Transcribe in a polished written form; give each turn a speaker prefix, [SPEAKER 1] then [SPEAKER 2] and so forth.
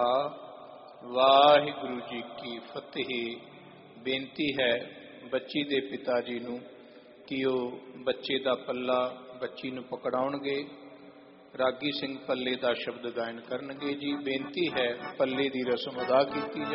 [SPEAKER 1] ਵਾਹਿਗੁਰੂ ਜੀ ਕੀ ਫਤਿਹ। ਬੇਨਤੀ ਹੈ ਬੱਚੀ ਦੇ ਪਿਤਾ ਜੀ ਨੂੰ ਕਿ ਉਹ ਬੱਚੇ ਦਾ ਪੱਲਾ ਬੱਚੀ ਨੂੰ ਪਕੜਾਉਣਗੇ। ਰਾਗੀ ਸਿੰਘ ਪੱਲੇ ਦਾ ਸ਼ਬਦ ਗਾਇਨ ਕਰਨਗੇ ਜੀ। ਬੇਨਤੀ ਹੈ ਪੱਲੇ ਦੀ ਰਸਮ ਅਦਾ ਕੀਤੀ